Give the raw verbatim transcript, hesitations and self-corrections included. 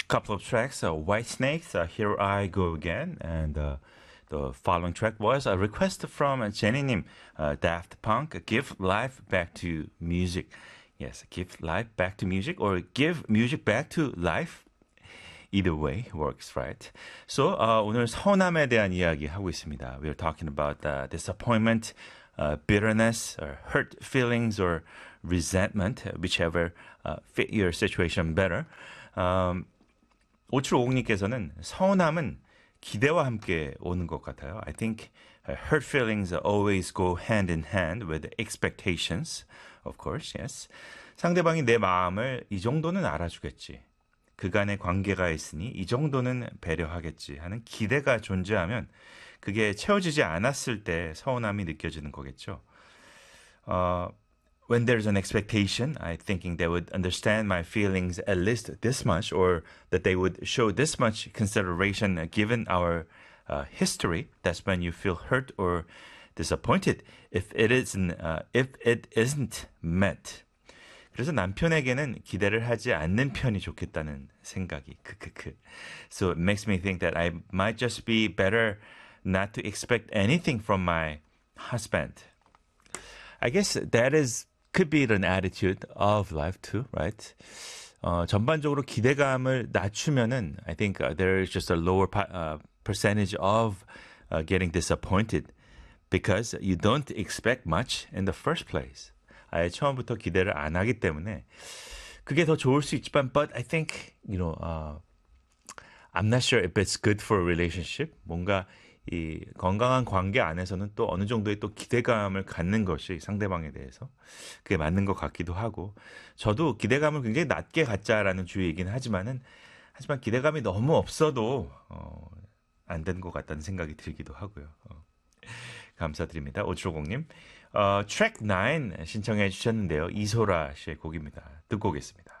couple of tracks, uh, White Snakes, uh, Here I Go Again, and uh, the following track was a request from Jenny-님, uh, Daft Punk, Give Life Back to Music. Yes, give life back to music or give music back to life. Either way works, right? So uh, 오늘 서운함에 대한 이야기 하고 있습니다. We're talking about uh, disappointment, uh, bitterness, or hurt feelings, or resentment, whichever uh, fit your situation better. Um, 오칠오공님께서는 서운함은 기대와 함께 오는 것 같아요. I think uh, hurt feelings always go hand in hand with expectations, of course, yes. 상대방이 내 마음을 이 정도는 알아주겠지. 그간의 관계가 있으니 이 정도는 배려하겠지 하는 기대가 존재하면 그게 채워지지 않았을 때 서운함이 느껴지는 거겠죠. Uh, when there's an expectation, I'm thinking they would understand my feelings at least this much, or that they would show this much consideration given our uh, history. That's when you feel hurt or disappointed if it isn't uh, if it isn't met. 그래서 남편에게는 기대를 하지 않는 편이 좋겠다는 생각이 크크크. So it makes me think that I might just be better not to expect anything from my husband. I guess that is could be an attitude of life too, right? 어, 전반적으로 기대감을 낮추면은 I think uh, there is just a lower uh, percentage of uh, getting disappointed because you don't expect much in the first place. 아예 처음부터 기대를 안 하기 때문에 그게 더 좋을 수 있지만 but I think you know uh, I'm not sure if it's good for a relationship. 뭔가 이 건강한 관계 안에서는 또 어느 정도의 또 기대감을 갖는 것이 상대방에 대해서 그게 맞는 것 같기도 하고 저도 기대감을 굉장히 낮게 갖자라는 주의이긴 하지만은 하지만 기대감이 너무 없어도 어, 안 된 것 같다는 생각이 들기도 하고요. 어. 감사드립니다. 오칠오공님. 어, 트랙 나인 신청해 주셨는데요. 이소라 씨의 곡입니다. 듣고 오겠습니다.